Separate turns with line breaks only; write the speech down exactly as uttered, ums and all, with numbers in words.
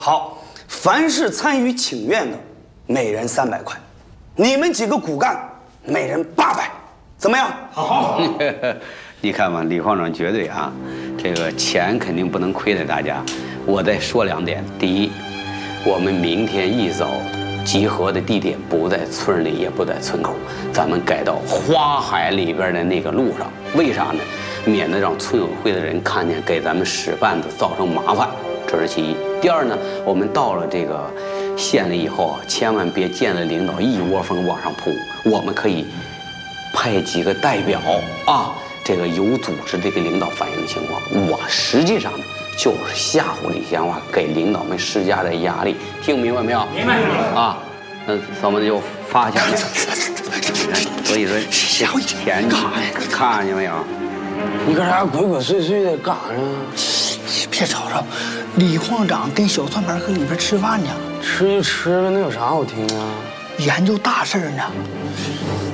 好，凡是参与请愿的，每人三百块，你们几个骨干每人八百，怎么样？
好，好，好。
你看嘛，李矿长绝对啊，这个钱肯定不能亏待大家。我再说两点，第一，我们明天一早集合的地点不在村里，也不在村口，咱们改到花海里边的那个路上。为啥呢？免得让村委会的人看见，给咱们使绊子，造成麻烦。这是其一。第二呢，我们到了这个县里以后啊，千万别见了领导一窝蜂往上扑。我们可以派几个代表啊，这个有组织的给领导反映情况。我实际上呢，就是吓唬李闲话，给领导们施加的压力。听明白没有？
明白。
啊，那咱们就发下来。所以说，
吓我一跳！
钱看见没有？
你搁啥鬼鬼祟祟的干啥？
别吵吵，李矿长跟小算盘搁里边吃饭呢。
吃就吃呗，那有啥好听啊？
研究大事呢。